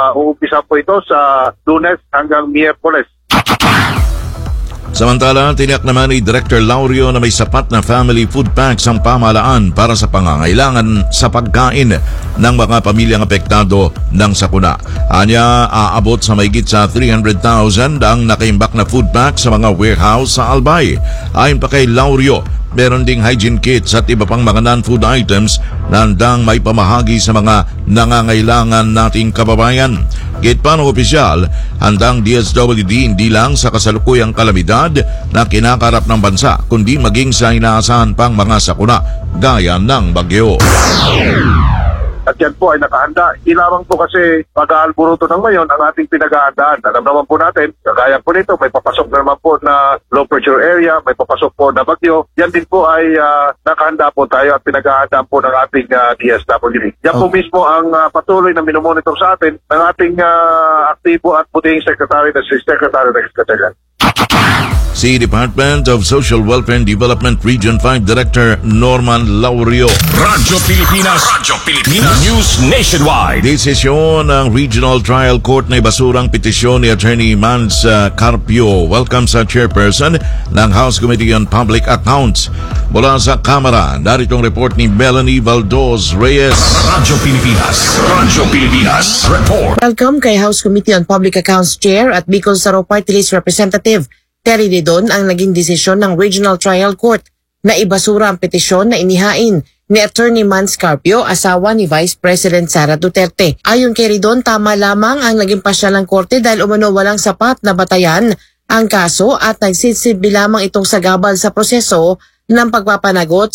uumpisa po ito sa Lunes hanggang Miyerkules. Samantala, tiniyak naman ni Director Laurio na may sapat na family food packs ang pamahalaan para sa pangangailangan sa pagkain ng mga pamilyang apektado ng sakuna. Anya, aabot sa mahigit sa 300,000 ang nakaimbak na food pack sa mga warehouse sa Albay. Ayon pa kay Laurio, meron ding hygiene kits at iba pang mga non-food items na handang may pamahagi sa mga nangangailangan nating kababayan. Gate pa ng opisyal, handang DSWD hindi lang sa kasalukuyang kalamidad na kinakarap ng bansa, kundi maging sa inaasahan pang mga sakuna gaya ng bagyo. At yan po ay nakahanda. Hindi lamang po kasi pag-aalburuto ng ngayon ang ating pinag-aandaan. Alam naman po natin, kagaya po nito, may papasok na naman po na low pressure area, may papasok po na bagyo. Yan din po ay nakahanda po tayo at pinag-aandaan po ng ating DSWD. Yan po mismo ang patuloy na minomonitor sa atin ng ating aktibo at puting Secretary na si Secretary ng Secretariat. Si Department of Social Welfare and Development Region 5 Director Norman Laurio. Radyo Pilipinas News Nationwide. Desisyon ng Regional Trial Court na ibasurang petisyon ni Attorney Mans Carpio. Welcome sa Chairperson ng House Committee on Public Accounts. Mula sa Kamara, naritong report ni Melanie Valdos Reyes. Radyo Pilipinas Report. Welcome kay House Committee on Public Accounts Chair at Bicol Saro Party List Representative Terry Didon ang naging desisyon ng Regional Trial Court na ibasura ang petisyon na inihain ni Attorney Mans Carpio, asawa ni Vice President Sara Duterte. Ayon kay Didon, tama lamang ang naging pasya ng korte dahil umano walang sapat na batayan ang kaso at nagsisilbi lamang itong sagabal sa proseso ng pagpapanagot